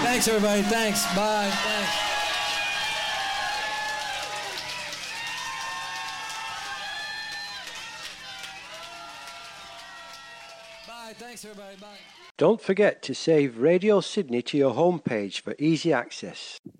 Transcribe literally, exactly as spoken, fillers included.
Thanks, everybody. Thanks. Bye. Thanks. Bye. Thanks, everybody. Bye. Don't forget to save Radio Sydney to your homepage for easy access.